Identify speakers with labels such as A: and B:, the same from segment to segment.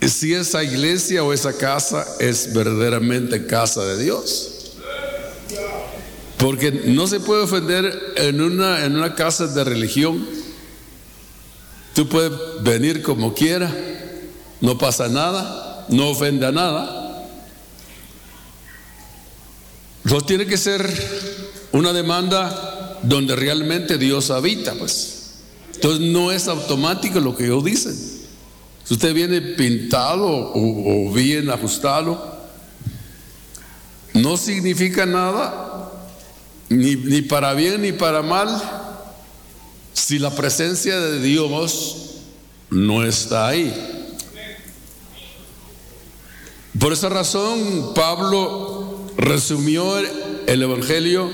A: si esa iglesia o esa casa es verdaderamente casa de Dios. Porque no se puede ofender en una casa de religión. Tú puedes venir como quiera, no pasa nada, no ofende a nada. Entonces tiene que ser una demanda donde realmente Dios habita, pues. Entonces no es automático lo que ellos dicen. Si usted viene pintado o bien ajustado, no significa nada, ni para bien ni para mal, si la presencia de Dios no está ahí. Por esa razón, Pablo resumió el Evangelio,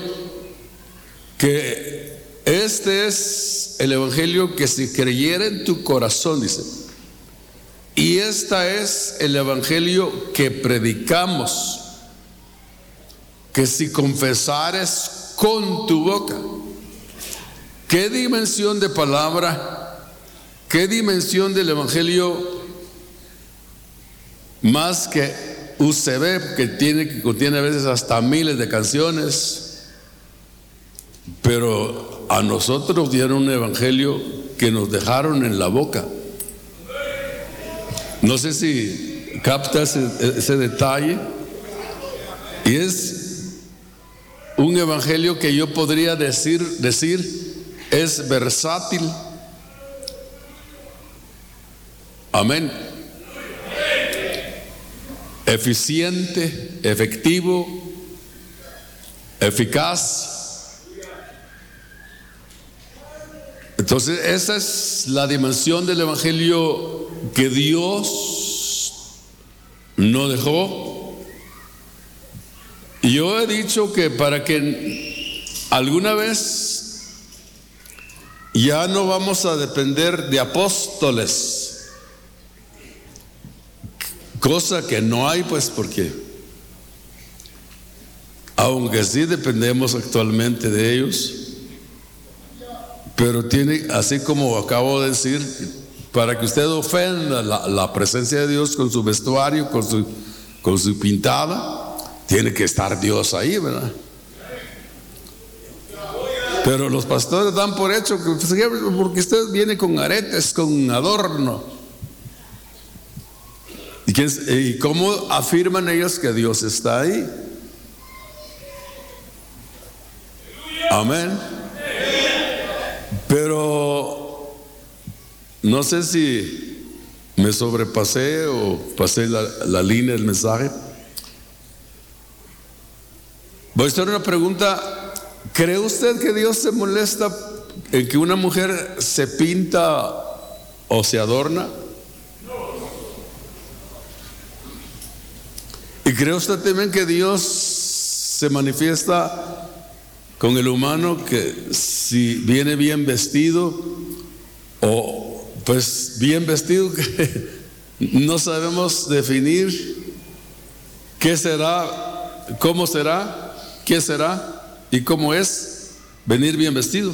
A: que este es el Evangelio que si creyera en tu corazón, dice, y esta es el Evangelio que predicamos, que si confesares con tu boca. ¿Qué dimensión de palabra, qué dimensión del Evangelio más que UCB, que contiene a veces hasta miles de canciones? Pero a nosotros dieron un Evangelio que nos dejaron en la boca. No sé si capta ese detalle. Y es un Evangelio que yo podría decir es versátil. Amén. Eficiente, efectivo, eficaz. Entonces esa es la dimensión del Evangelio que Dios no dejó. Y yo he dicho que para que alguna vez ya no vamos a depender de apóstoles, cosa que no hay, pues, porque aunque sí dependemos actualmente de ellos, pero tiene, así como acabo de decir, para que usted ofenda la presencia de Dios con su vestuario, con su pintada, tiene que estar Dios ahí, ¿verdad? Pero los pastores dan por hecho que porque usted viene con aretes, con adorno. ¿Y cómo afirman ellos que Dios está ahí? Amén. Pero no sé si me sobrepasé o pasé la línea del mensaje. Voy a hacer una pregunta. ¿Cree usted que Dios se molesta en que una mujer se pinta o se adorna? ¿Y cree usted también que Dios se manifiesta con el humano, que si viene bien vestido o pues bien vestido, que no sabemos definir qué será, cómo será, qué será y cómo es venir bien vestido?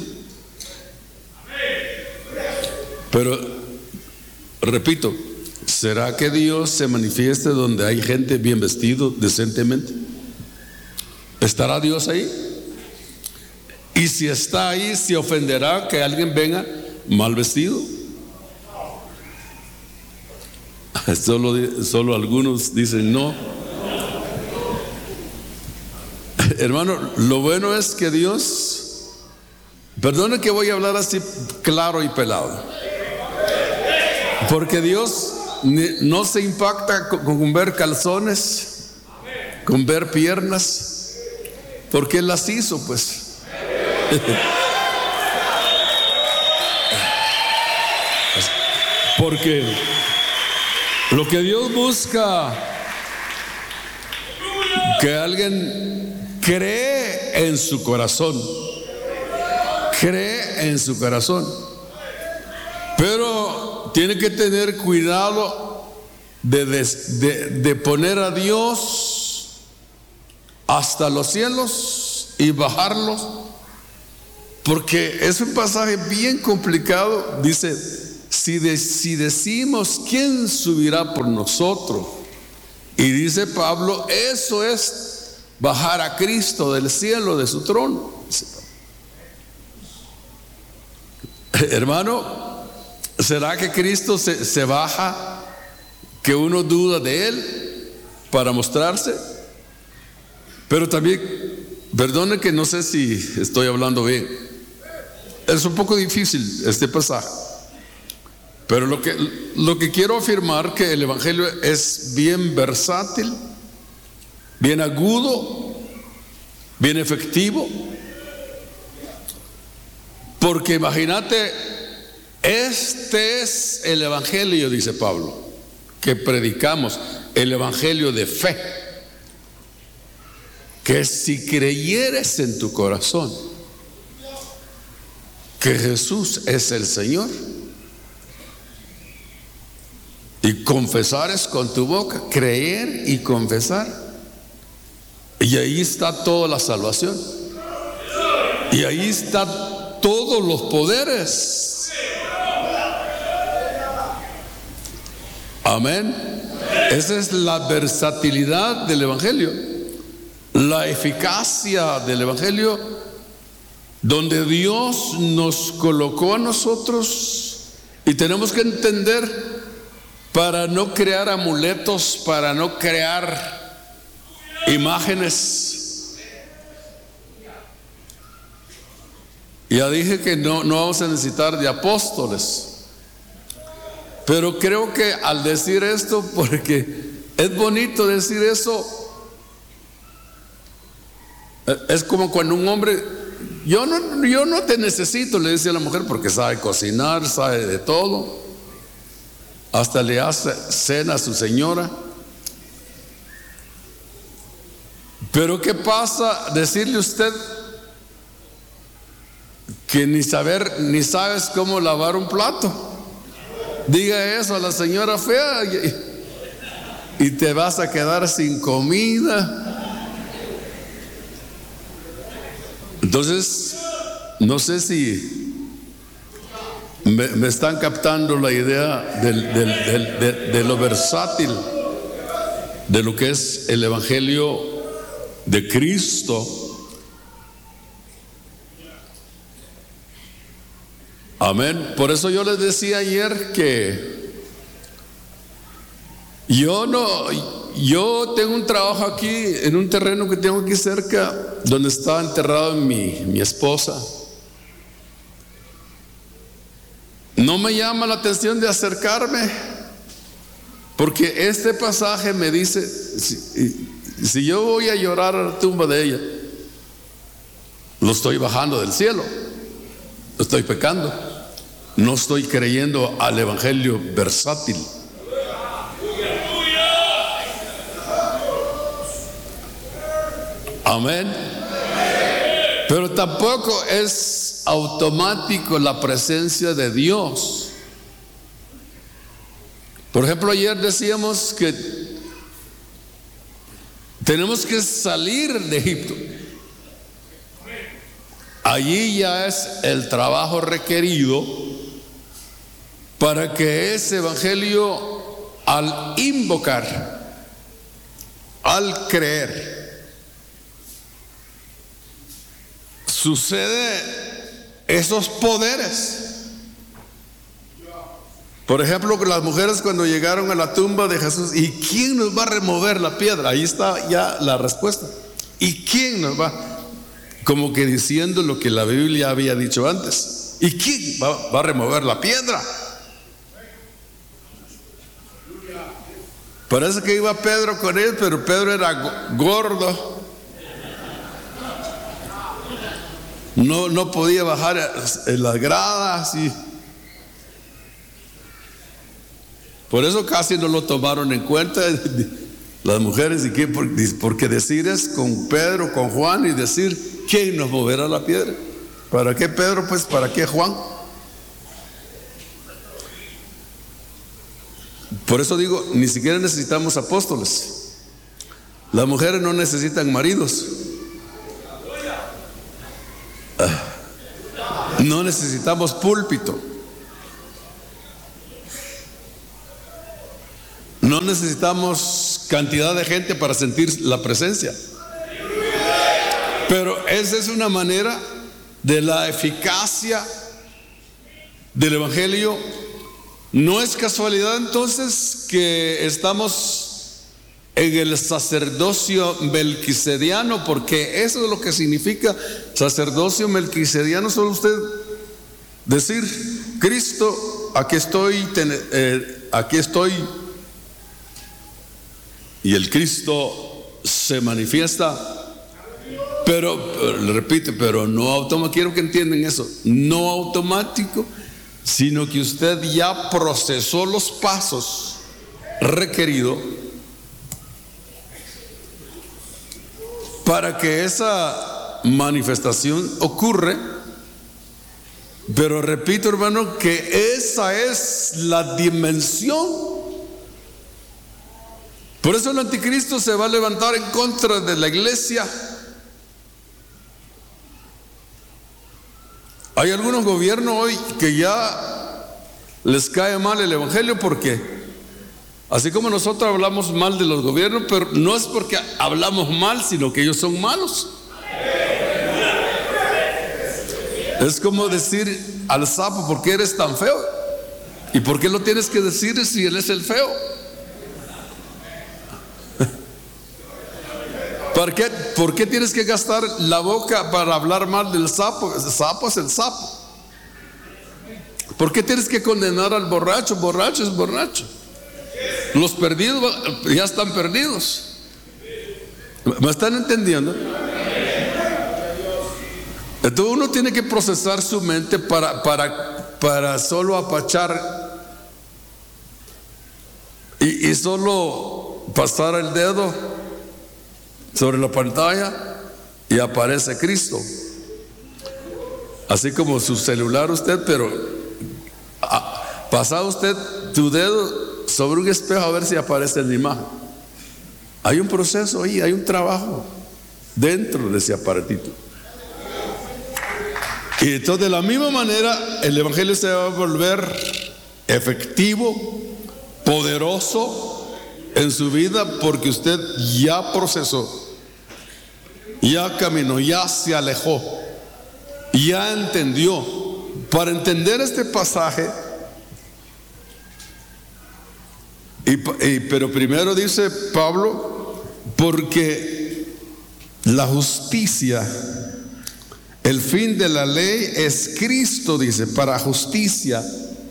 A: Pero repito, ¿será que Dios se manifieste donde hay gente bien vestido decentemente? ¿Estará Dios ahí? Y si está ahí, ¿se ofenderá que alguien venga mal vestido? Solo algunos dicen no. Hermano, lo bueno es que Dios, perdone que voy a hablar así claro y pelado, porque Dios no se impacta con ver calzones, con ver piernas, porque Él las hizo, pues. Porque lo que Dios busca, que alguien cree en su corazón, cree en su corazón, pero tiene que tener cuidado de poner a Dios hasta los cielos y bajarlos, porque es un pasaje bien complicado. Dice: si decimos, ¿quién subirá por nosotros? Y dice Pablo, eso es bajar a Cristo del cielo de su trono. Hermano, ¿será que Cristo se baja, que uno duda de Él para mostrarse? Pero también, perdone que no sé si estoy hablando bien, es un poco difícil este pasaje, pero lo que quiero afirmar, que el Evangelio es bien versátil, bien agudo, bien efectivo. Porque imagínate, este es el Evangelio, dice Pablo, que predicamos, el Evangelio de fe, que si creyeres en tu corazón que Jesús es el Señor y confesares con tu boca, creer y confesar, y ahí está toda la salvación, y ahí está todos los poderes. Amén. Esa es la versatilidad del Evangelio, la eficacia del Evangelio, donde Dios nos colocó a nosotros, y tenemos que entender, para no crear amuletos, para no crear imágenes. Ya dije que no vamos a necesitar de apóstoles, pero creo que al decir esto, porque es bonito decir eso, es como cuando un hombre, yo no te necesito, le dice a la mujer, porque sabe cocinar, sabe de todo, hasta le hace cena a su señora. Pero ¿qué pasa decirle usted que ni sabes cómo lavar un plato? Diga eso a la señora fea y te vas a quedar sin comida. Entonces, no sé si me están captando la idea de lo versátil de lo que es el Evangelio de Cristo. Amén. Por eso yo les decía ayer que yo tengo un trabajo aquí en un terreno que tengo aquí cerca, donde está enterrado mi esposa. No me llama la atención de acercarme, porque este pasaje me dice, si yo voy a llorar a la tumba de ella, lo estoy bajando del cielo, estoy pecando. No estoy creyendo al Evangelio versátil. Amén. Pero tampoco es automático la presencia de Dios. Por ejemplo, ayer decíamos que tenemos que salir de Egipto. Allí ya es el trabajo requerido para que ese Evangelio, al invocar, al creer, sucede esos poderes. Por ejemplo, las mujeres cuando llegaron a la tumba de Jesús, ¿y quién nos va a remover la piedra? Ahí está ya la respuesta. ¿Y quién nos va? Como que diciendo lo que la Biblia había dicho antes. ¿Y quién va a remover la piedra? Parece que iba Pedro con él, pero Pedro era gordo. No podía bajar en las gradas y por eso casi no lo tomaron en cuenta las mujeres. ¿Y qué? Porque decir es con Pedro, con Juan, y decir ¿quién nos moverá la piedra? ¿Para qué Pedro? Pues ¿para qué Juan? Por eso digo, ni siquiera necesitamos apóstoles. Las mujeres no necesitan maridos. No necesitamos púlpito. no necesitamos cantidad de gente para sentir la presencia. Pero esa es una manera de la eficacia del Evangelio. No es casualidad entonces que estamos en el sacerdocio melquisediano, porque eso es lo que significa sacerdocio melquisediano. Solo usted decir: Cristo, aquí estoy, y el Cristo se manifiesta. Pero, le repito, pero no automático. Quiero que entiendan eso. No automático, sino que usted ya procesó los pasos requeridos para que esa manifestación ocurra. Pero repito, hermano, que esa es la dimensión. Por eso el anticristo se va a levantar en contra de la iglesia. Hay algunos gobiernos hoy que ya les cae mal el Evangelio, porque así como nosotros hablamos mal de los gobiernos, pero no es porque hablamos mal, sino que ellos son malos. Es como decir al sapo: ¿por qué eres tan feo? ¿Y por qué lo tienes que decir si él es el feo? ¿Por qué tienes que gastar la boca para hablar mal del sapo? El sapo es el sapo. ¿Por qué tienes que condenar al borracho? Borracho es borracho. Los perdidos ya están perdidos. ¿Me están entendiendo? Entonces uno tiene que procesar su mente para solo apachar y solo pasar el dedo sobre la pantalla y aparece Cristo. Así como su celular usted, pero pasa usted tu dedo sobre un espejo a ver si aparece la imagen. Hay un proceso ahí, hay un trabajo dentro de ese aparatito. Y entonces, de la misma manera, el Evangelio se va a volver efectivo, poderoso en su vida, porque usted ya procesó, ya caminó, ya se alejó, ya entendió. Para entender este pasaje, pero primero dice Pablo, porque la justicia, el fin de la ley es Cristo, dice, para justicia.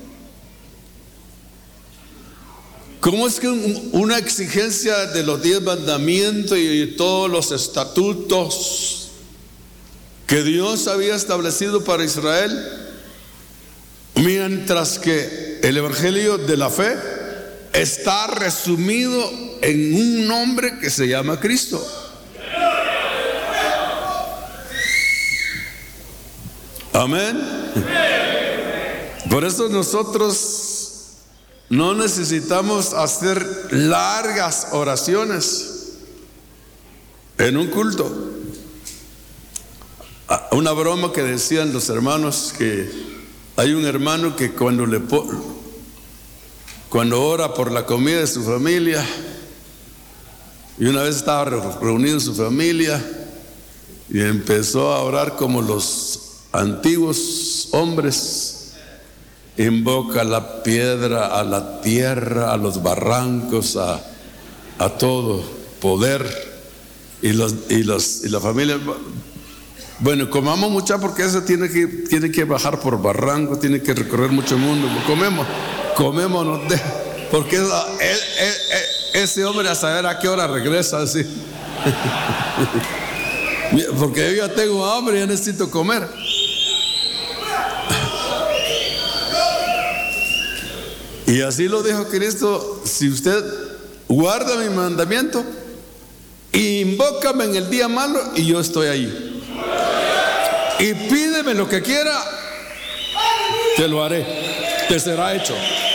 A: ¿Cómo es que una exigencia de los 10 mandamientos y todos los estatutos que Dios había establecido para Israel, mientras que el Evangelio de la fe está resumido en un nombre que se llama Cristo? Amén. Por eso nosotros no necesitamos hacer largas oraciones en un culto. Una broma que decían los hermanos, que hay un hermano que cuando ora por la comida de su familia, y una vez estaba reunido en su familia y empezó a orar como los antiguos hombres: invoca a la piedra, a la tierra, a los barrancos, a todo poder. Y la familia: bueno, comamos mucha, porque eso tiene que bajar por barranco, tiene que recorrer mucho mundo. Comemos, porque ese hombre a saber a qué hora regresa así. Porque yo ya tengo hambre, ya necesito comer. Y así lo dijo Cristo: si usted guarda mi mandamiento, invócame en el día malo y yo estoy ahí. Y pídeme lo que quiera, te lo haré, te será hecho.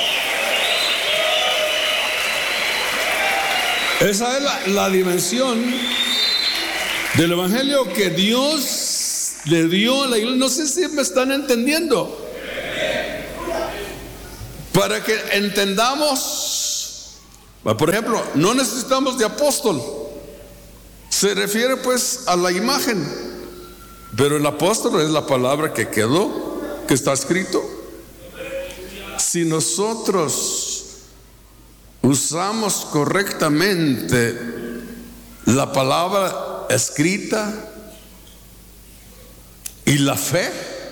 A: Esa es la dimensión del Evangelio que Dios le dio a la iglesia. No sé si me están entendiendo. Para que entendamos Por ejemplo, no necesitamos de apóstol. Se refiere pues a la imagen, pero el apóstol es la palabra que quedó, que está escrito. Si nosotros usamos correctamente la palabra escrita y la fe,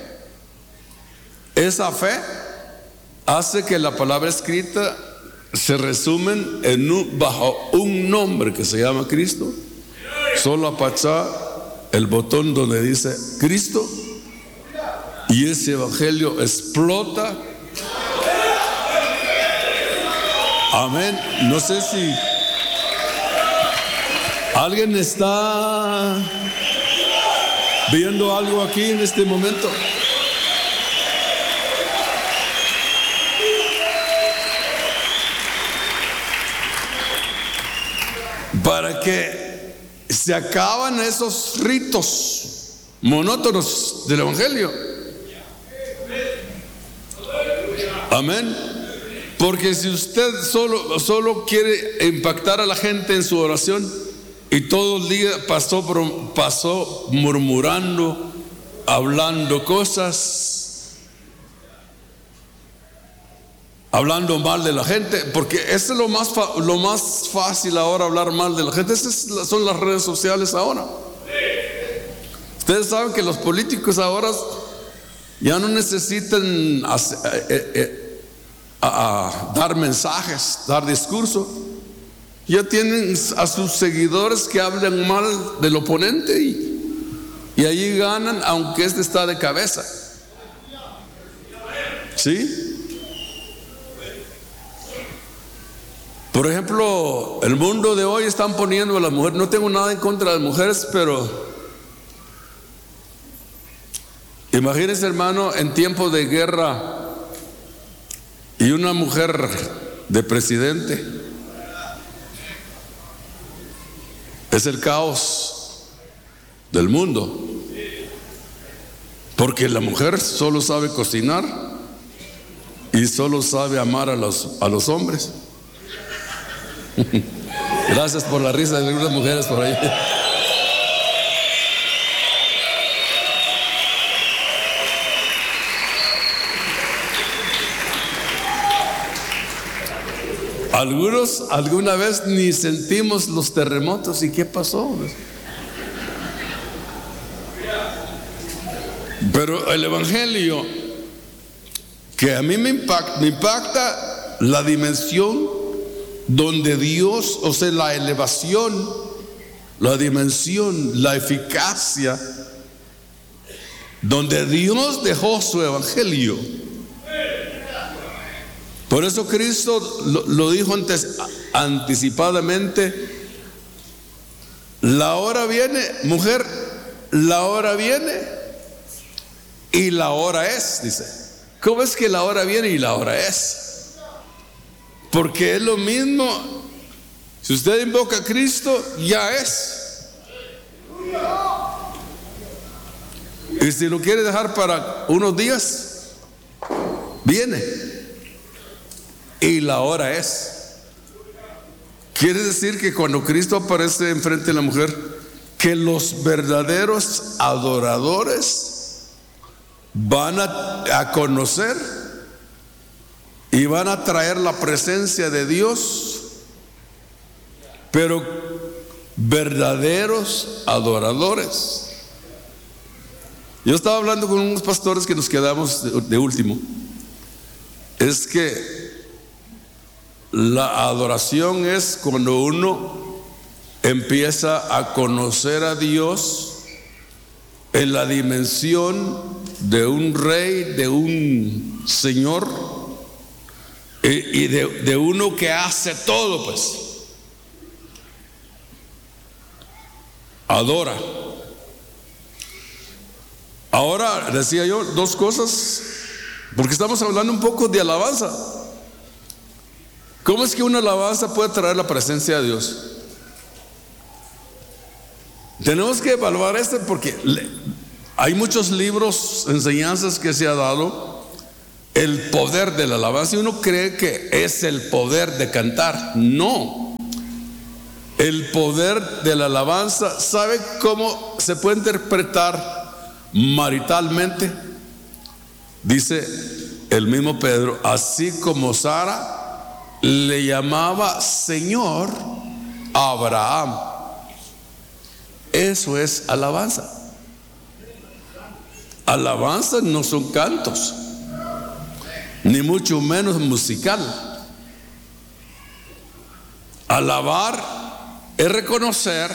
A: esa fe hace que la palabra escrita se resumen bajo un nombre que se llama Cristo. Solo apachar el botón donde dice Cristo y ese evangelio explota. Amén. No sé si alguien está viendo algo aquí en este momento. Para que se acaban esos ritos monótonos del evangelio. Amén. Porque si usted solo quiere impactar a la gente en su oración y todo el día pasó murmurando, hablando cosas, hablando mal de la gente, porque eso es lo más fácil ahora, hablar mal de la gente. Esas son las redes sociales ahora. Ustedes saben que los políticos ahora ya no necesitan dar mensajes, dar discurso. Ya tienen a sus seguidores que hablan mal del oponente y allí ganan, aunque este está de cabeza. ¿Sí? Por ejemplo, el mundo de hoy están poniendo a las mujeres. No tengo nada en contra de las mujeres, pero imagínense, hermano, en tiempo de guerra y una mujer de presidente. Es el caos del mundo, porque la mujer solo sabe cocinar y solo sabe amar a los hombres. Gracias por la risa de algunas mujeres por ahí. Algunos alguna vez ni sentimos los terremotos. ¿Y qué pasó? Pero el evangelio que a mí me impacta la dimensión donde Dios, o sea, la elevación, la dimensión, la eficacia, donde Dios dejó su evangelio. Por eso Cristo lo dijo anticipadamente: la hora viene, mujer, la hora viene y la hora es, dice. ¿Cómo es que la hora viene y la hora es? Porque es lo mismo. Si usted invoca a Cristo, ya es. Y si lo quiere dejar para unos días, viene. Y la hora es. Quiere decir que cuando Cristo aparece enfrente de la mujer, que los verdaderos adoradores van a conocer y van a traer la presencia de Dios, pero verdaderos adoradores. Yo estaba hablando con unos pastores que nos quedamos de último. Es que la adoración es cuando uno empieza a conocer a Dios en la dimensión de un rey, de un señor y de uno que hace todo, pues. Adora. Ahora decía yo dos cosas, porque estamos hablando un poco de alabanza. ¿Cómo es que una alabanza puede traer la presencia de Dios? Tenemos que evaluar esto, porque hay muchos libros, enseñanzas que se ha dado el poder de la alabanza. Y uno cree que es el poder de cantar. No. El poder de la alabanza, ¿sabe cómo se puede interpretar maritalmente? Dice el mismo Pedro, así como Sara le llamaba Señor a Abraham. Eso es alabanza. Alabanza no son cantos, ni mucho menos musical. Alabar es reconocer,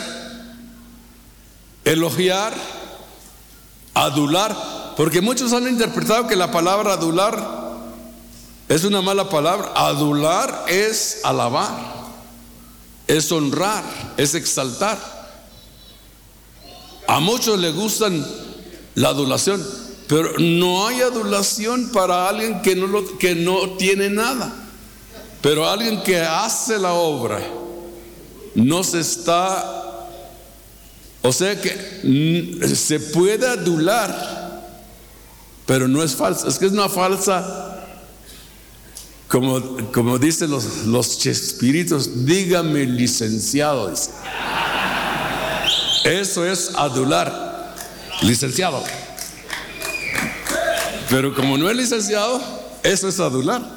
A: elogiar, adular, porque muchos han interpretado que la palabra adular es una mala palabra. Adular es alabar, es honrar, es exaltar. A muchos les gustan la adulación, pero no hay adulación para alguien que no tiene nada. Pero alguien que hace la obra no se está, o sea que se puede adular, pero no es falsa. Es que es una falsa, como dicen los chespiritos, dígame licenciado, dice. Eso es adular, licenciado. Pero como no es licenciado, eso es adular.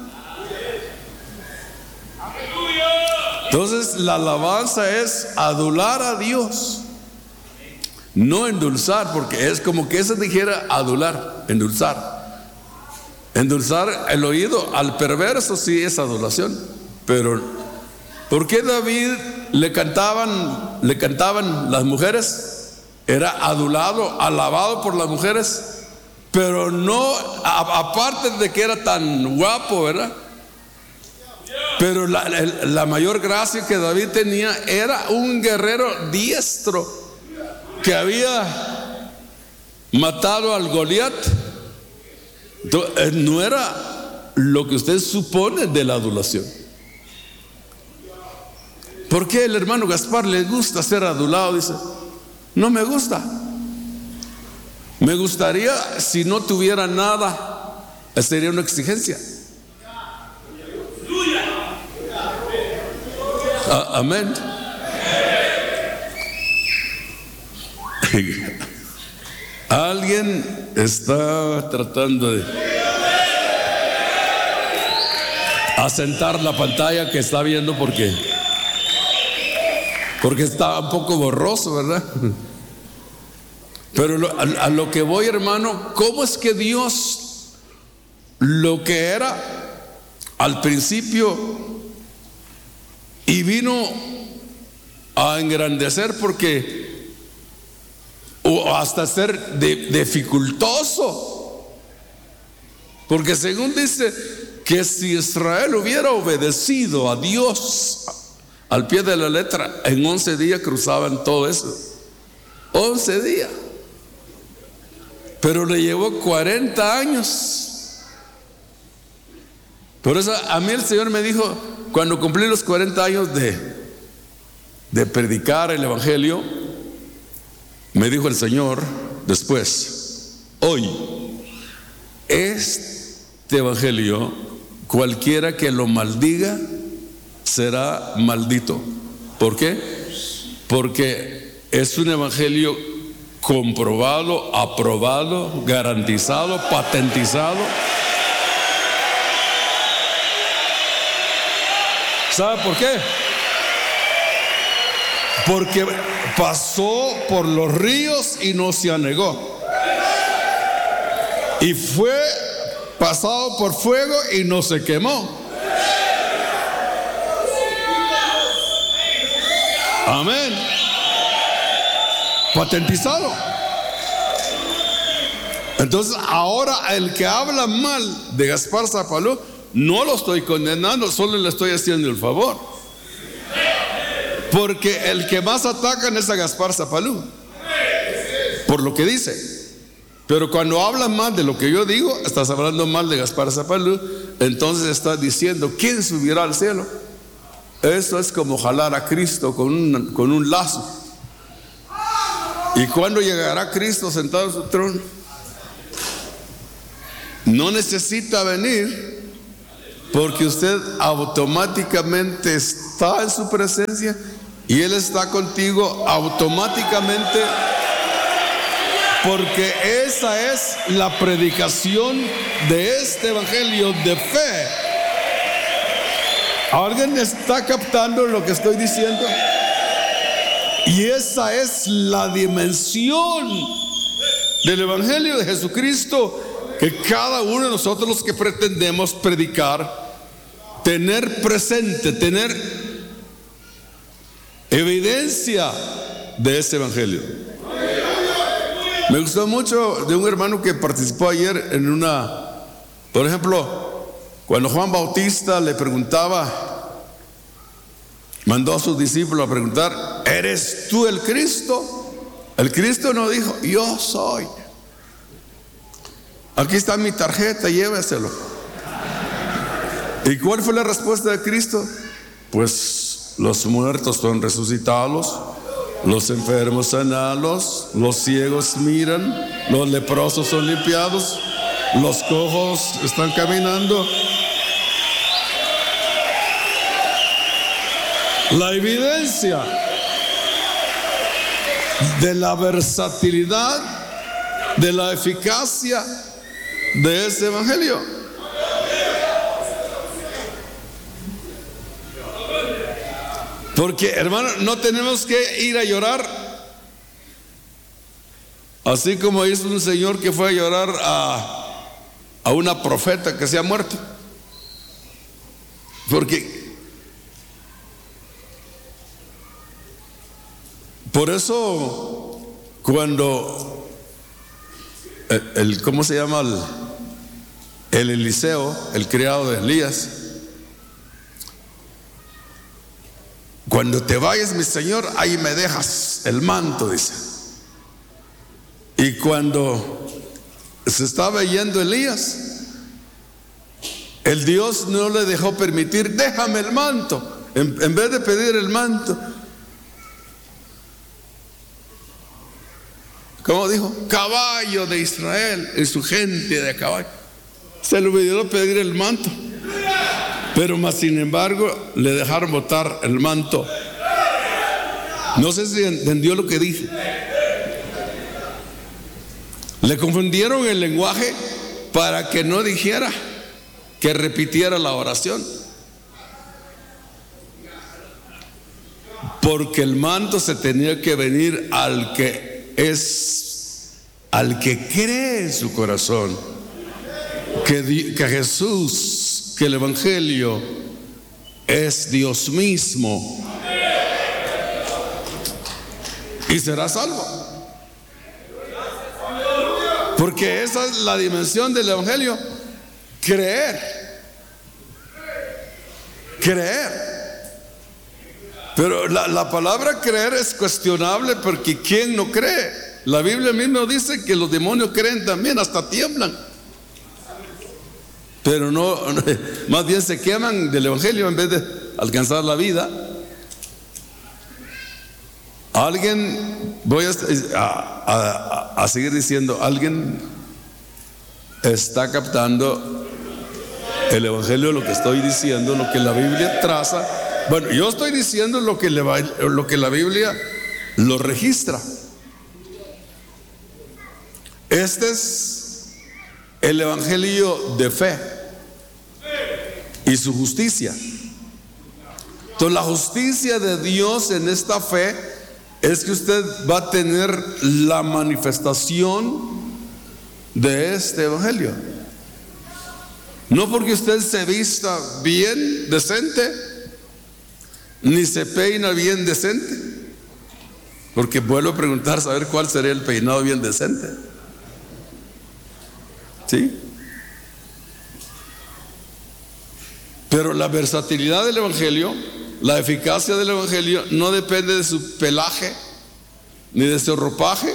A: Entonces la alabanza es adular a Dios, no endulzar, porque es como que eso dijera adular, endulzar. Endulzar el oído al perverso sí es adulación. Pero ¿por qué David le cantaban las mujeres? Era adulado, alabado por las mujeres, pero no, aparte de que era tan guapo, ¿verdad? Pero la mayor gracia que David tenía era un guerrero diestro que había matado al Goliat. No era lo que usted supone de la adulación. ¿Por qué el hermano Gaspar le gusta ser adulado? Dice, no me gusta. Me gustaría si no tuviera nada, sería una exigencia. Amén. Alguien está tratando de asentar la pantalla que está viendo porque está un poco borroso, ¿verdad? Pero a lo que voy, hermano, ¿cómo es que Dios, lo que era al principio, y vino a engrandecer o hasta ser dificultoso? Porque según dice que si Israel hubiera obedecido a Dios al pie de la letra, en 11 días cruzaban todo eso. 11 días. Pero le llevó 40 años. Por eso a mí el Señor me dijo, cuando cumplí los 40 años de predicar el Evangelio, me dijo el Señor después, hoy, este Evangelio, cualquiera que lo maldiga, será maldito. ¿Por qué? Porque es un Evangelio comprobado, aprobado, garantizado, patentizado. ¿Sabe por qué? Porque pasó por los ríos y no se anegó. Y fue pasado por fuego y no se quemó. Amén. Patentizado. Entonces ahora el que habla mal de Gaspar Zapalú, no lo estoy condenando, solo le estoy haciendo el favor. Porque el que más atacan es a Gaspar Zapalú, por lo que dice. Pero cuando hablan mal de lo que yo digo, estás hablando mal de Gaspar Zapalú. Entonces estás diciendo, ¿quién subirá al cielo? Eso es como jalar a Cristo con un lazo. ¿Y cuándo llegará Cristo sentado en su trono? no necesita venir, porque usted automáticamente está en su presencia y Él está contigo automáticamente, porque esa es la predicación de este evangelio de fe. ¿Alguien está captando lo que estoy diciendo? Y esa es la dimensión del evangelio de Jesucristo que cada uno de nosotros, los que pretendemos predicar, tener presente, tener evidencia de ese evangelio. Me gustó mucho de un hermano que participó ayer en una, por ejemplo, cuando Juan Bautista le preguntaba, mandó a sus discípulos a preguntar: ¿eres tú el Cristo? El Cristo no dijo: yo soy. Aquí está mi tarjeta, lléveselo. ¿Y cuál fue la respuesta de Cristo? Pues los muertos son resucitados, los enfermos sanados, los ciegos miran, los leprosos son limpiados, los cojos están caminando. La evidencia de la versatilidad, de la eficacia de ese evangelio. Porque, hermano, no tenemos que ir a llorar así como hizo un señor que fue a llorar a una profeta que se ha muerto. Porque por eso cuando ¿cómo se llama? El Eliseo, el criado de Elías: cuando te vayas, mi señor, ahí me dejas el manto, dice. Y cuando se estaba yendo Elías, el Dios no le dejó permitir: déjame el manto. En vez de pedir el manto, ¿cómo dijo? Caballo de Israel, en su gente de caballo. Se le olvidó pedir el manto. Pero más sin embargo le dejaron botar el manto. No sé si entendió lo que dije. Le confundieron el lenguaje para que no dijera, que repitiera la oración. Porque el manto se tenía que venir al que cree en su corazón que Jesús, que el evangelio es Dios mismo, y será salvo. Porque esa es la dimensión del evangelio: creer. Pero la palabra creer es cuestionable, porque ¿quién no cree? La Biblia misma dice que los demonios creen también, hasta tiemblan. Pero no, más bien se queman del evangelio en vez de alcanzar la vida. Alguien, voy a seguir diciendo, alguien está captando el evangelio, lo que estoy diciendo, lo que la Biblia traza. Bueno, yo estoy diciendo lo que la Biblia lo registra. Este es el evangelio de fe y su justicia. Entonces, la justicia de Dios en esta fe es que usted va a tener la manifestación de este evangelio. No porque usted se vista bien, decente, ni se peina bien, decente. Porque vuelvo a preguntar, saber cuál sería el peinado bien decente. ¿Sí? Pero la versatilidad del evangelio, la eficacia del evangelio, no depende de su pelaje ni de su ropaje.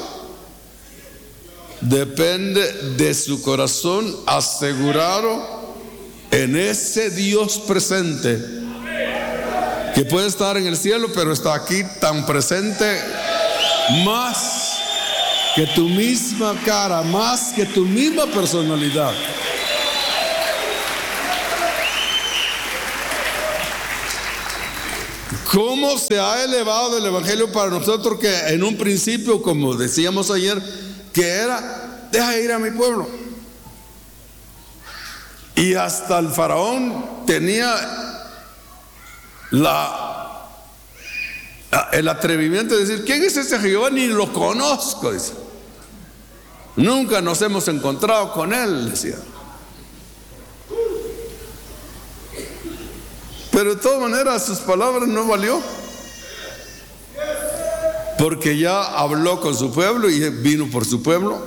A: Depende de su corazón asegurado en ese Dios presente, que puede estar en el cielo, pero está aquí tan presente, más que tu misma cara, más que tu misma personalidad. ¿Cómo se ha elevado el evangelio para nosotros, que en un principio, como decíamos ayer, que era: deja ir a mi pueblo? Y hasta el faraón tenía el atrevimiento de decir: ¿quién es ese Jehová? Ni lo conozco, dice. Nunca nos hemos encontrado con él, decía. Pero de todas maneras sus palabras no valió, porque ya habló con su pueblo y vino por su pueblo,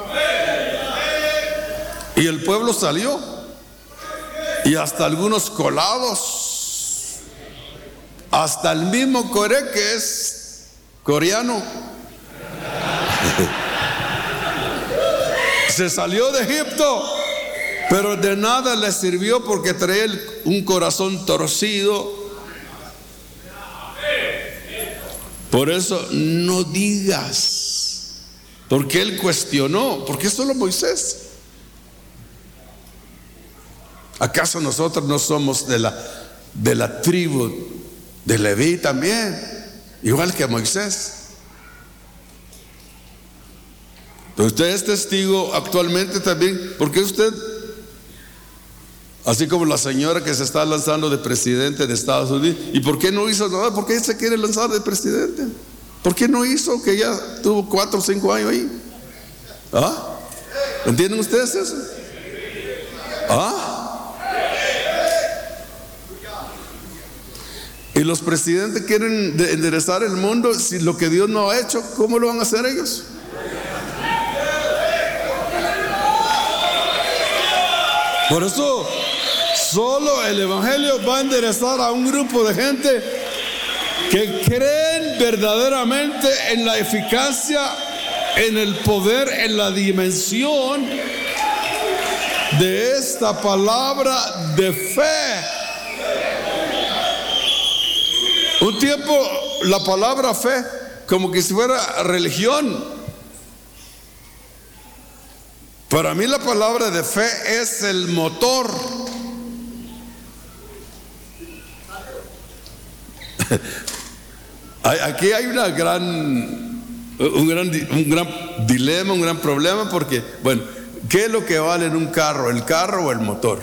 A: y el pueblo salió, y hasta algunos colados, hasta el mismo Coré, que es coreano, se salió de Egipto, pero de nada le sirvió, porque traía un corazón torcido. Por eso no digas, porque él cuestionó: ¿por qué solo Moisés? ¿Acaso nosotros no somos de la tribu de Leví también, igual que Moisés? Usted es testigo actualmente también. ¿Por qué usted, así como la señora que se está lanzando de presidente de Estados Unidos, y por qué no hizo nada? ¿Por qué se quiere lanzar de presidente? ¿Por qué no hizo, que ya tuvo 4 o 5 años ahí? ¿Ah? ¿Entienden ustedes eso? ¿Ah? Y los presidentes quieren enderezar el mundo. Si lo que Dios no ha hecho, ¿cómo lo van a hacer ellos? Por eso solo el evangelio va a enderezar a un grupo de gente que creen verdaderamente en la eficacia, en el poder, en la dimensión de esta palabra de fe. Un tiempo la palabra fe como que si fuera religión. Para mí la palabra de fe es el motor. Aquí hay un gran dilema, un gran problema, porque, bueno, ¿qué es lo que vale en un carro? ¿El carro o el motor?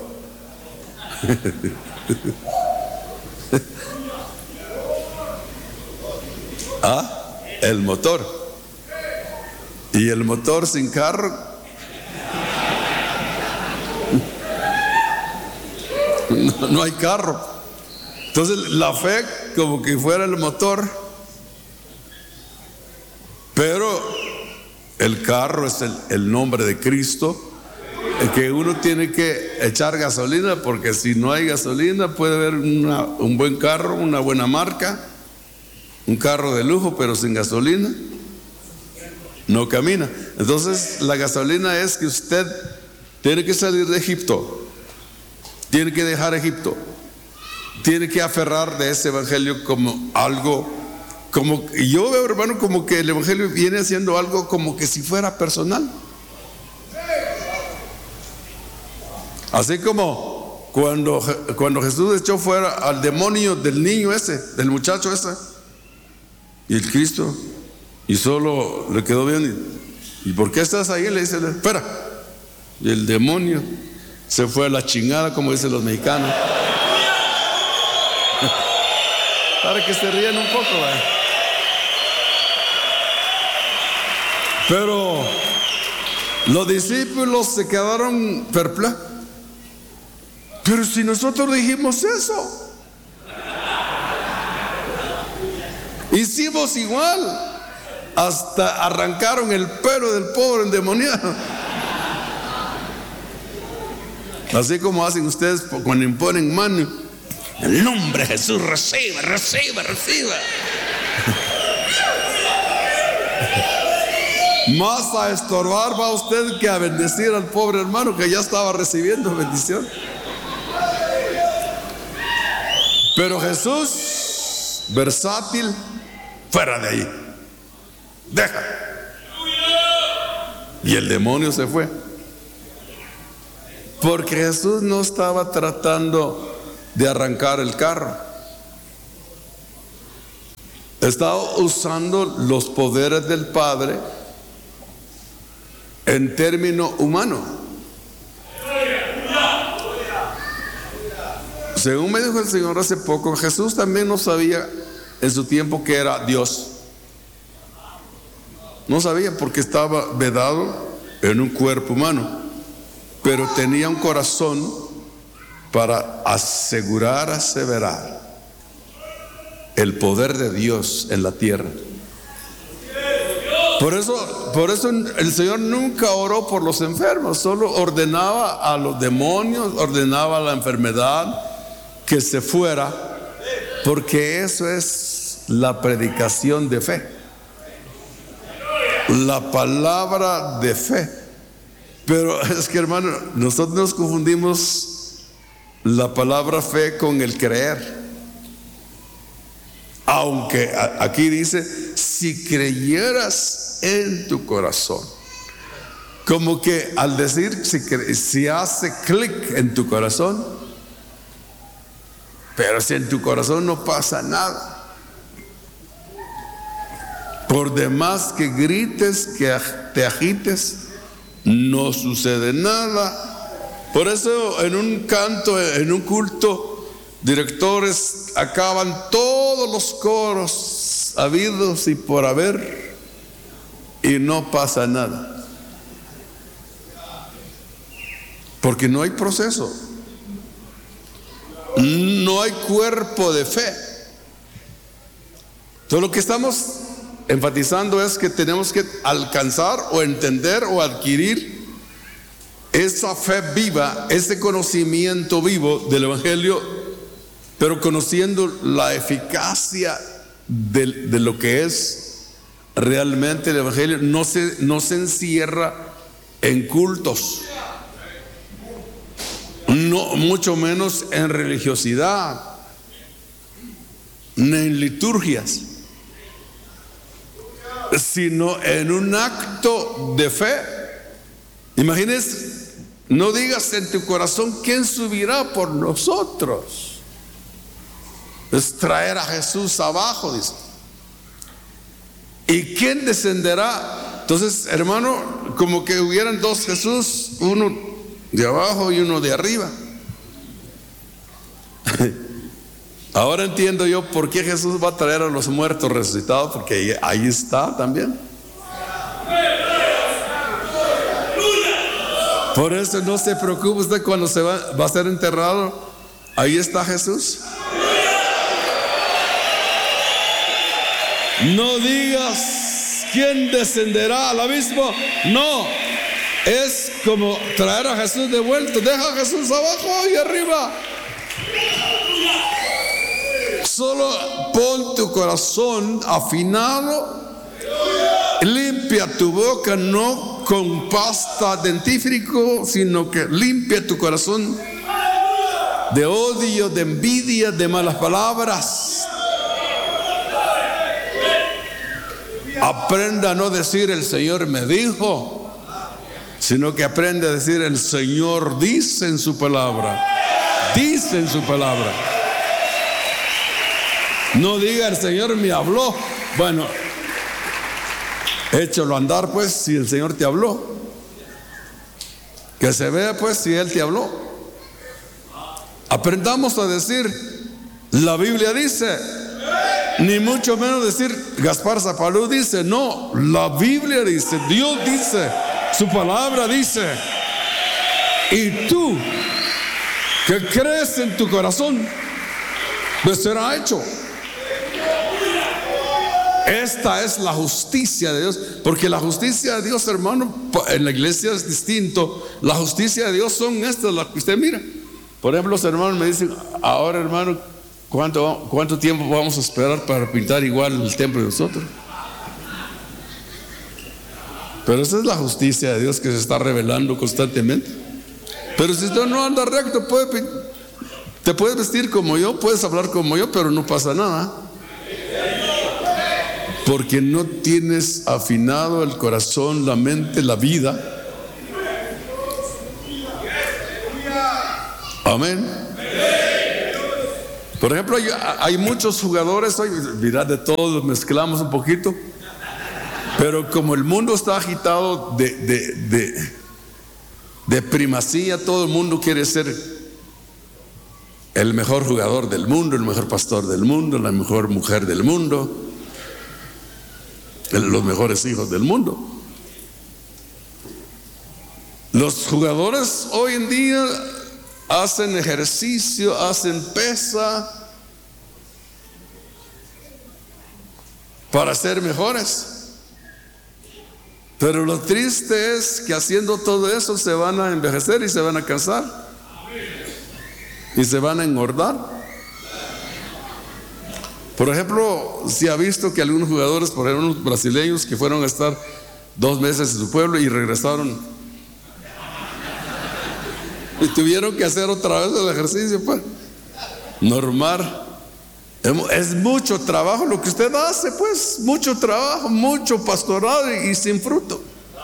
A: ¿Ah? El motor. Y el motor sin carro, no hay carro. Entonces la fe como que fuera el motor, pero el carro es el nombre de Cristo, el que uno tiene que echar gasolina, porque si no hay gasolina puede haber un buen carro, una buena marca, un carro de lujo, pero sin gasolina no camina. Entonces la gasolina es que usted tiene que salir de Egipto, tiene que dejar Egipto, tiene que aferrar de ese evangelio como algo, como yo veo, hermano, como que el evangelio viene haciendo algo como que si fuera personal. Así como cuando Jesús echó fuera al demonio del niño ese, del muchacho ese, y el Cristo, y solo le quedó bien. ¿Y por qué estás ahí? Le dice: espera. Y el demonio se fue a la chingada, como dicen los mexicanos. Para que se rían un poco, ¿eh? Pero los discípulos se quedaron perplejos. Pero si nosotros dijimos eso, hicimos igual. Hasta arrancaron el pelo del pobre endemoniado. Así como hacen ustedes cuando imponen mano: en el nombre de Jesús, reciba, reciba, reciba. Más a estorbar va usted que a bendecir al pobre hermano que ya estaba recibiendo bendición. Pero Jesús, versátil, fuera de ahí, deja. Y el demonio se fue, porque Jesús no estaba tratando de arrancar el carro. Estaba usando los poderes del Padre en término humano. Según me dijo el Señor hace poco, Jesús también no sabía en su tiempo que era Dios. No sabía porque estaba vedado en un cuerpo humano, pero tenía un corazón para asegurar, aseverar el poder de Dios en la tierra. Por eso el Señor nunca oró por los enfermos, solo ordenaba a los demonios, ordenaba a la enfermedad que se fuera, porque eso es la predicación de fe, la palabra de fe. Pero es que, hermano, nosotros nos confundimos la palabra fe con el creer. Aunque aquí dice, si creyeras en tu corazón, como que al decir si hace clic en tu corazón, pero si en tu corazón no pasa nada, por demás que grites, que te agites, no sucede nada. Por eso en un canto, en un culto, directores acaban todos los coros habidos y por haber, y no pasa nada, porque no hay proceso, no hay cuerpo de fe. Todo lo que estamos enfatizando es que tenemos que alcanzar o entender o adquirir esa fe viva, ese conocimiento vivo del Evangelio, pero conociendo la eficacia de lo que es realmente el Evangelio. No se encierra en cultos, no, mucho menos en religiosidad, ni en liturgias, sino en un acto de fe. Imagínense, no digas en tu corazón, ¿quién subirá por nosotros? Es traer a Jesús abajo, dice. ¿Y quién descenderá? Entonces, hermano, como que hubieran dos Jesús, uno de abajo y uno de arriba. Ahora entiendo yo por qué Jesús va a traer a los muertos resucitados, porque ahí está también. Por eso no se preocupe usted cuando va a ser enterrado. Ahí está Jesús. No digas quién descenderá al abismo. No, es como traer a Jesús de vuelta. Deja a Jesús abajo y arriba. Solo pon tu corazón afinado, limpia tu boca, no con pasta dentífrico, sino que limpia tu corazón de odio, de envidia, de malas palabras. Aprenda a no decir el Señor me dijo, sino que aprende a decir el Señor dice en su palabra. Dice en su palabra. No diga el Señor me habló. Bueno, échalo a andar pues si el Señor te habló. Que se vea pues si Él te habló. Aprendamos a decir la Biblia dice, ni mucho menos decir Gaspar Zapalú dice. No, la Biblia dice, Dios dice, su palabra dice. Y tú que crees en tu corazón, pues será hecho. Esta es la justicia de Dios, porque la justicia de Dios, hermano, en la iglesia es distinto. La justicia de Dios son estas, las que usted mira. Por ejemplo, los hermanos me dicen, ahora hermano, ¿cuánto tiempo vamos a esperar para pintar igual el templo de nosotros? Pero esa es la justicia de Dios que se está revelando constantemente. Pero si usted no anda recto, te puedes vestir como yo, puedes hablar como yo, pero no pasa nada. Porque no tienes afinado el corazón, la mente, la vida. Amén. Por ejemplo, hay muchos jugadores hoy, mirad, de todos mezclamos un poquito, pero como el mundo está agitado de primacía, todo el mundo quiere ser el mejor jugador del mundo, el mejor pastor del mundo, la mejor mujer del mundo, los mejores hijos del mundo. Los jugadores hoy en día hacen ejercicio, hacen pesa para ser mejores. Pero lo triste es que haciendo todo eso se van a envejecer y se van a cansar y se van a engordar. Por ejemplo, se ha visto que algunos jugadores, por ejemplo, unos brasileños que fueron a estar 2 meses en su pueblo y regresaron y tuvieron que hacer otra vez el ejercicio, pues normal. Es mucho trabajo lo que usted hace, pues mucho trabajo, mucho pastorado y sin fruto.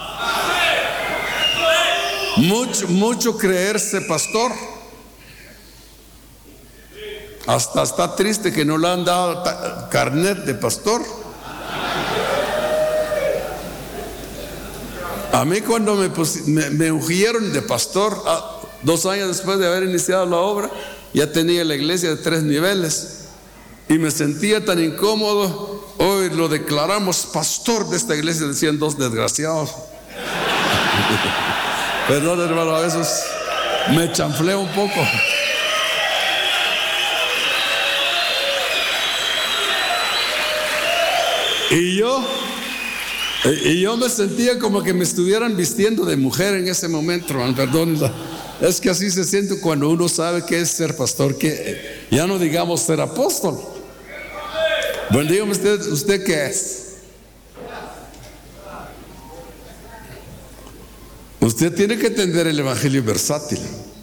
A: Mucho creerse pastor. Hasta está triste que no le han dado carnet de pastor. A mí cuando me ungieron de pastor, 2 años después de haber iniciado la obra, ya tenía la iglesia de 3 niveles. Y me sentía tan incómodo. Hoy lo declaramos pastor de esta iglesia, decían 2 desgraciados. Perdón, hermano, a veces me chanfleo un poco. Y yo me sentía como que me estuvieran vistiendo de mujer en ese momento, hermano. Perdón, es que así se siente cuando uno sabe qué es ser pastor, que ya no digamos ser apóstol. Bueno, dígame usted qué es. Usted tiene que entender el evangelio versátil.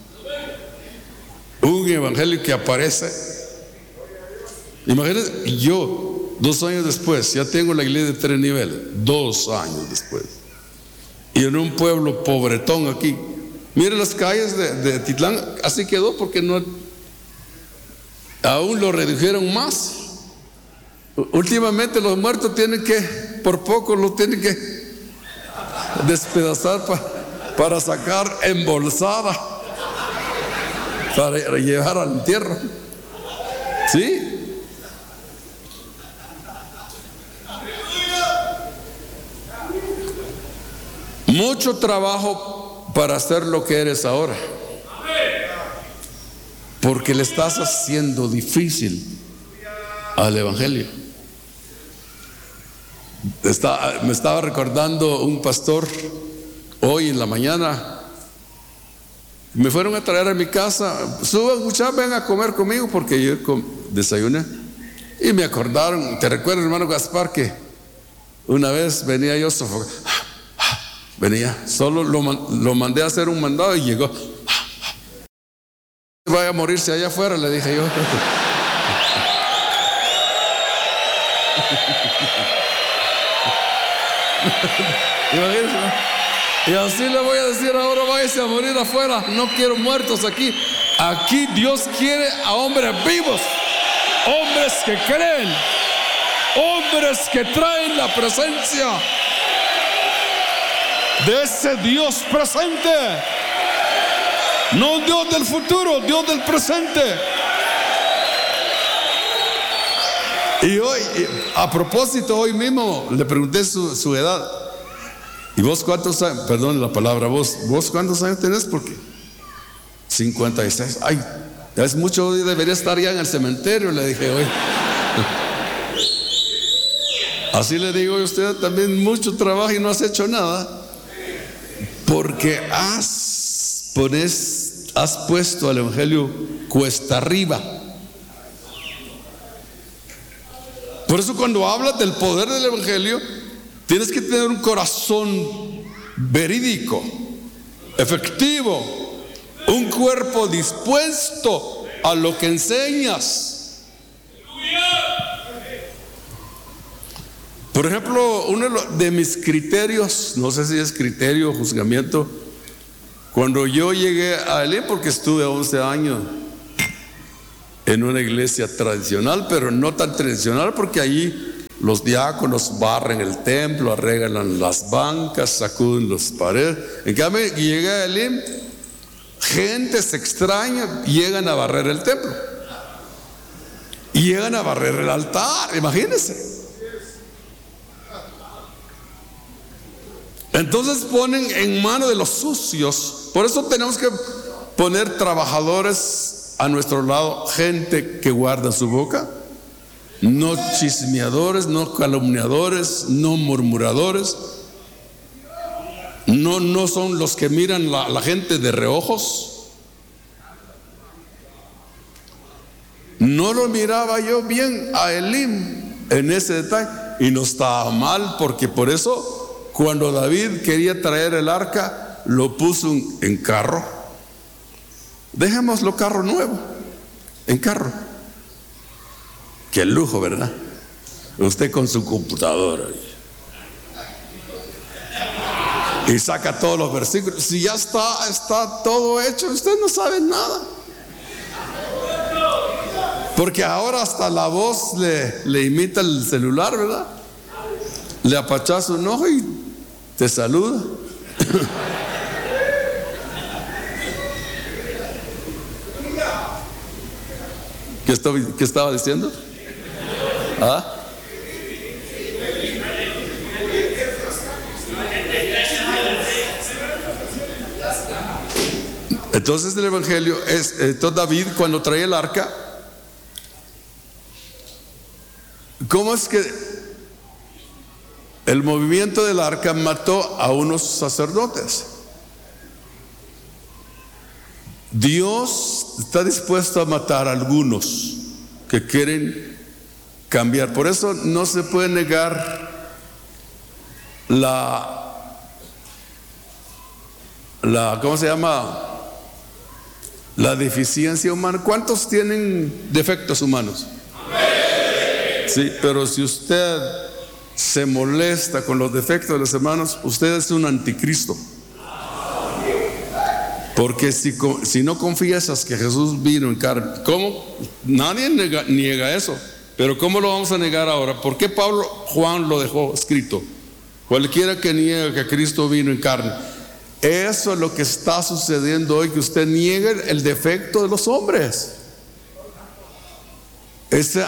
A: Un evangelio que aparece. Imagínense, yo 2 años después, ya tengo la iglesia de 3 niveles, 2 años después. Y en un pueblo pobretón aquí. Mire las calles de Titlán, así quedó porque no, aún lo redujeron más. Últimamente los muertos tienen que, por poco lo tienen que despedazar para sacar embolsada, para llevar al entierro. ¿Sí? Mucho trabajo para hacer lo que eres ahora, porque le estás haciendo difícil al evangelio. Me estaba recordando un pastor hoy en la mañana. Me fueron a traer a mi casa. Suban, muchachos, ven a comer conmigo, porque yo desayuné. Y me acordaron, ¿te recuerdas, hermano Gaspar, que una vez venía yo sofocado? Venía, solo lo mandé a hacer un mandado y llegó. Vaya a morirse allá afuera, le dije yo. Y así le voy a decir ahora: váyase a morir afuera, no quiero muertos aquí. Aquí Dios quiere a hombres vivos, hombres que creen, hombres que traen la presencia de ese Dios presente. No Dios del futuro, Dios del presente. Y hoy, a propósito, hoy mismo le pregunté su edad. ¿Y vos cuántos años? Perdón la palabra, vos cuántos años tenés? Porque 56. Ay, ya es mucho, debería estar ya en el cementerio, le dije hoy. Así le digo a usted también, mucho trabajo y no has hecho nada, porque has puesto al evangelio cuesta arriba. Por eso cuando hablas del poder del evangelio, tienes que tener un corazón verídico, efectivo, un cuerpo dispuesto a lo que enseñas. Por ejemplo, uno de mis criterios, no sé si es criterio o juzgamiento, cuando yo llegué a Elín, porque estuve 11 años en una iglesia tradicional, pero no tan tradicional, porque allí los diáconos barren el templo, arreglan las bancas, sacuden las paredes. En cambio, llega Elim, gentes extrañas llegan a barrer el templo, y llegan a barrer el altar, imagínense. Entonces ponen en mano de los sucios. Por eso tenemos que poner trabajadores a nuestro lado, gente que guarda su boca, no chismeadores, no calumniadores, no murmuradores, no son los que miran la gente de reojos. No lo miraba yo bien a Elim en ese detalle, y no estaba mal, porque por eso cuando David quería traer el arca, lo puso en carro. Dejémoslo carro nuevo, en carro. Qué lujo, ¿verdad? Usted con su computadora y saca todos los versículos. Si ya está todo hecho, usted no sabe nada. Porque ahora hasta la voz le imita el celular, ¿verdad? Le apachas un ojo y te saluda. ¿Qué estaba diciendo? ¿Ah? Entonces el evangelio es, entonces David cuando traía el arca, ¿cómo es que el movimiento del arca mató a unos sacerdotes? Dios está dispuesto a matar a algunos que quieren cambiar. Por eso no se puede negar ¿cómo se llama? La deficiencia humana. ¿Cuántos tienen defectos humanos? Sí, pero si usted se molesta con los defectos de los hermanos, usted es un anticristo. Porque si no confiesas que Jesús vino en carne, ¿cómo? Nadie niega eso. Pero ¿cómo lo vamos a negar ahora? ¿Por qué Juan lo dejó escrito? Cualquiera que niegue que Cristo vino en carne. Eso es lo que está sucediendo hoy, que usted niegue el defecto de los hombres. Ese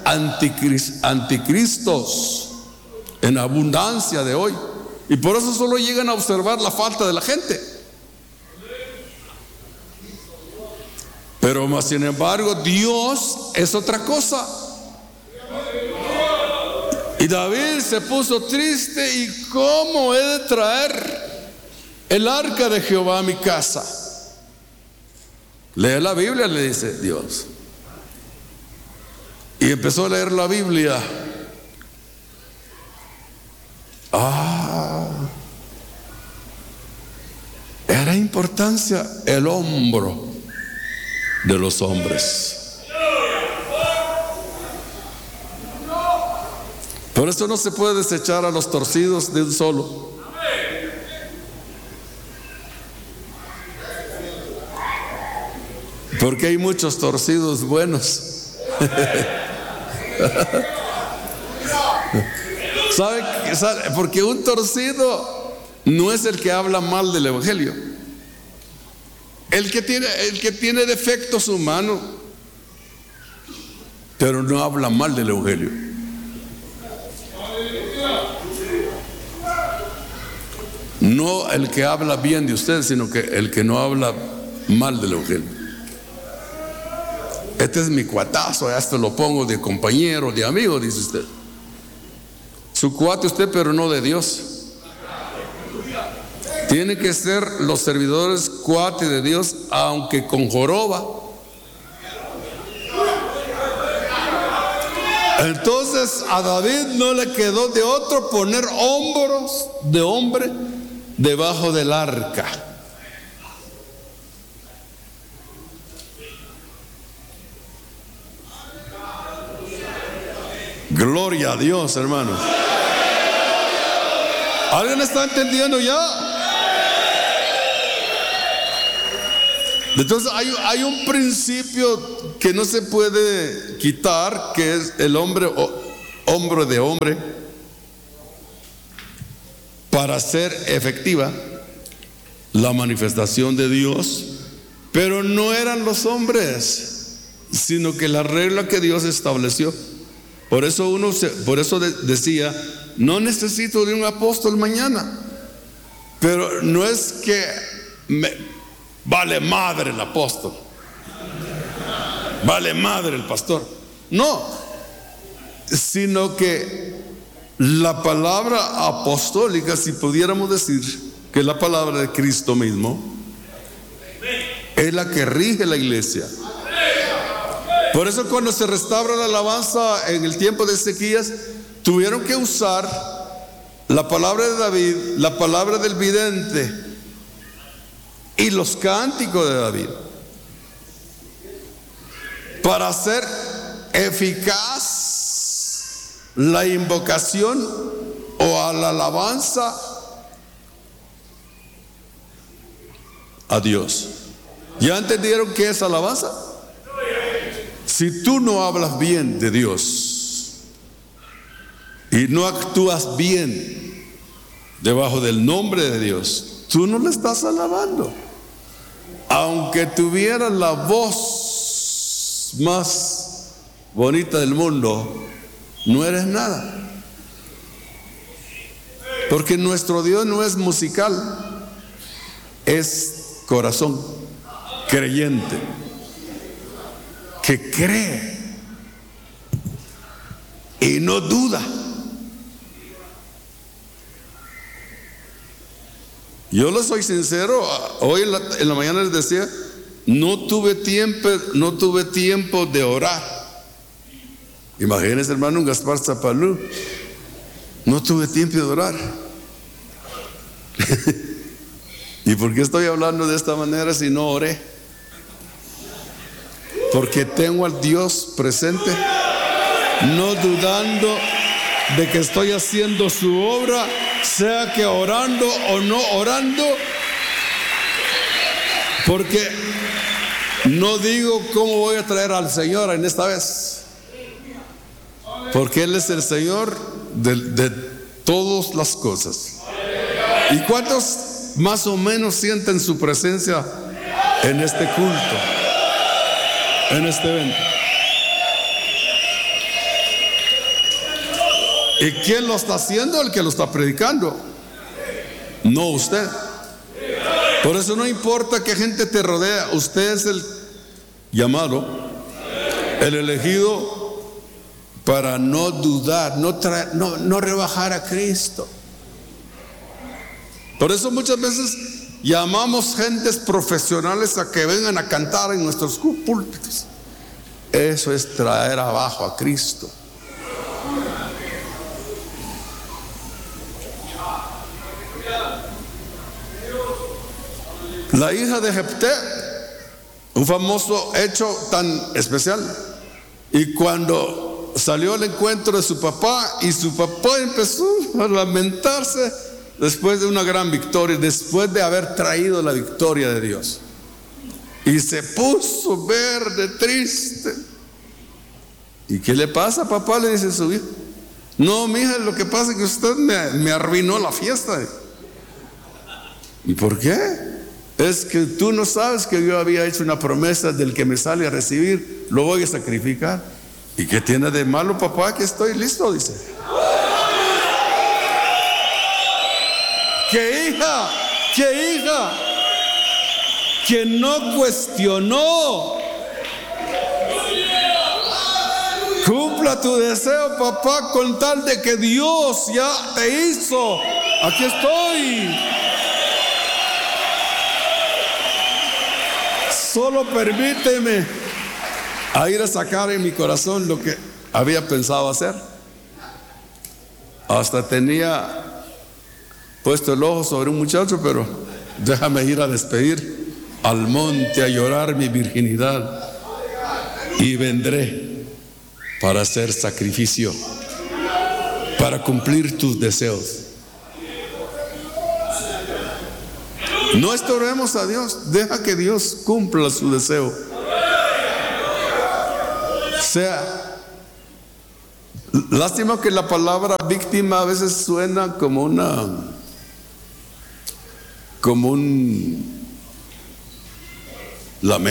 A: anticristos en abundancia de hoy. Y por eso solo llegan a observar la falta de la gente. Pero más sin embargo, Dios es otra cosa. Y David se puso triste. ¿Y cómo he de traer el arca de Jehová a mi casa? Lee la Biblia, le dice Dios. Y empezó a leer la Biblia. Era importancia el hombro de los hombres. Por eso no se puede desechar a los torcidos de un solo. Porque hay muchos torcidos buenos. ¿Sabe? Porque un torcido no es el que habla mal del evangelio. El que tiene defectos humanos, pero no habla mal del evangelio. No el que habla bien de usted, sino que el que no habla mal del evangelio. Este es mi cuatazo, esto lo pongo de compañero, de amigo, dice usted. Su cuate usted, pero no de Dios. Tiene que ser los servidores cuate de Dios, aunque con joroba. Entonces a David no le quedó de otro poner hombros de hombre debajo del arca. Gloria a Dios, hermanos. ¿Alguien está entendiendo ya? Entonces hay un principio que no se puede quitar, que es el hombre de hombre, para ser efectiva la manifestación de Dios. Pero no eran los hombres, sino que la regla que Dios estableció. Por eso decía, no necesito de un apóstol mañana. Pero no es que vale madre el apóstol, vale madre el pastor. No, sino que la palabra apostólica, si pudiéramos decir que la palabra de Cristo mismo, es la que rige la iglesia. Por eso cuando se restaura la alabanza en el tiempo de Ezequías, tuvieron que usar la palabra de David, la palabra del vidente y los cánticos de David para hacer eficaz la invocación o a la alabanza a Dios. ¿Ya entendieron qué es alabanza? Si tú no hablas bien de Dios y no actúas bien debajo del nombre de Dios, tú no le estás alabando. Aunque tuvieras la voz más bonita del mundo, no eres nada. Porque nuestro Dios no es musical, es corazón creyente, que cree y no duda. Yo les soy sincero, hoy en la mañana les decía, no tuve tiempo de orar. Imagínense, hermano, un Gaspar Zapalú, no tuve tiempo de orar. ¿Y por qué estoy hablando de esta manera si no oré? Porque tengo al Dios presente, no dudando de que estoy haciendo su obra, sea que orando o no orando, porque no digo cómo voy a traer al Señor en esta vez, porque Él es el Señor de todas las cosas. ¿Y cuántos más o menos sienten su presencia en este culto, en este evento? ¿Y quién lo está haciendo? El que lo está predicando, no usted. Por eso no importa qué gente te rodea, usted es el llamado, el elegido para no dudar, no rebajar a Cristo. Por eso muchas veces llamamos gentes profesionales a que vengan a cantar en nuestros púlpitos. Eso es traer abajo a Cristo. La hija de Jefté, un famoso hecho tan especial, y cuando salió al encuentro de su papá, y su papá empezó a lamentarse después de una gran victoria, después de haber traído la victoria de Dios, y se puso verde, triste. ¿Y qué le pasa, papá?, le dice su hijo. No, mija, lo que pasa es que usted me arruinó la fiesta. ¿Y por qué? Es que tú no sabes que yo había hecho una promesa: del que me sale a recibir, lo voy a sacrificar. ¿Y qué tiene de malo, papá? Que estoy listo, dice. ¿Qué hija? ¿Qué hija? Que no cuestionó. Cumpla tu deseo, papá, con tal de que Dios ya te hizo. Aquí estoy. Solo permíteme a ir a sacar en mi corazón lo que había pensado hacer. Hasta tenía puesto el ojo sobre un muchacho, pero déjame ir a despedir al monte a llorar mi virginidad, y vendré para hacer sacrificio, para cumplir tus deseos. No estorbemos a Dios, deja que Dios cumpla su deseo. O sea, lástima que la palabra víctima a veces suena como un lamento.